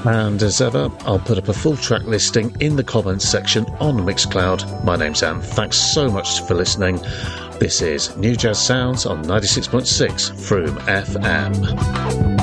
And as ever, I'll put up a full track listing in the comments section on Mixcloud. My name's Anne. Thanks so much for listening. This is New Jazz Sounds on 96.6 Froome FM.